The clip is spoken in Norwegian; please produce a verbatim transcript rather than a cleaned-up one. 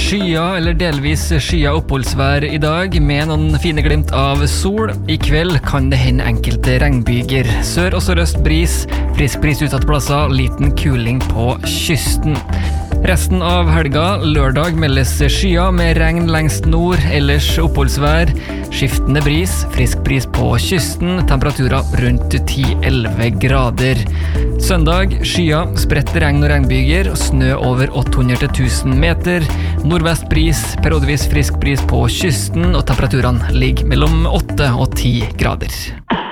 skya eller delvis skya oppholdsvær i dag, med noen fine glimt av sol. I kveld kan det hende enkelte regnbyger. Sør- og sørøst bris, frisk bris utsatte plasser, liten kuling på kysten. Resten av helga, lørdag meldes skya med regn lengst nord, ellers oppholdsvær, skiftende bris, frisk bris på kysten, temperaturer rundt ti til elleve grader. Søndag, skya, spredt regn og regnbyger, snø over åtte hundre til tusen meter, nordvest bris, periodevis frisk bris på kysten, og temperaturene ligger mellom åtte og ti grader.